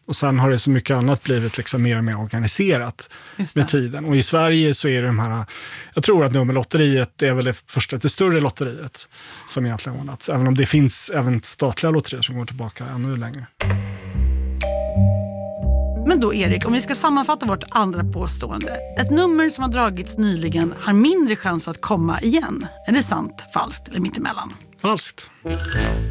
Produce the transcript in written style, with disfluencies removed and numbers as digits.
Och sen har det så mycket annat blivit liksom mer och mer organiserat med tiden. Och i Sverige så är det de här, jag tror att nummerlotteriet är väl det första, det större lotteriet som egentligen ordnats. Även om det finns även statliga lotterier som går tillbaka ännu längre. Men då Erik, om vi ska sammanfatta vårt andra påstående. Ett nummer som har dragits nyligen har mindre chans att komma igen. Är det sant, falskt eller mittemellan? Falskt.